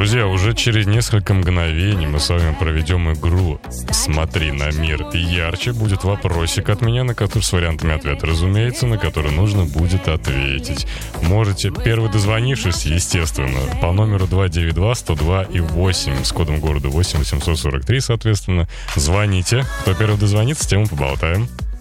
Друзья, уже через несколько мгновений мы с вами проведем игру «Смотри на мир ярче». Будет вопросик от меня, на который с вариантами ответа, разумеется, на который нужно будет ответить. Можете, первый дозвонившись, естественно, по номеру 292-102-8 с кодом города 8 843, соответственно, звоните. Кто первый дозвонится, с тем мы поболтаем.